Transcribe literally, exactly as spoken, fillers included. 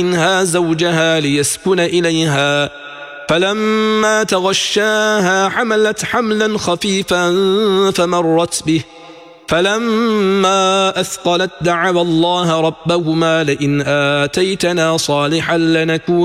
منها زوجها ليسكن إليها فلما تغشاها حملت حملا خفيفا فمرت به فلما أثقلت دعوا الله ربهما لئن آتيتنا صالحا لنكون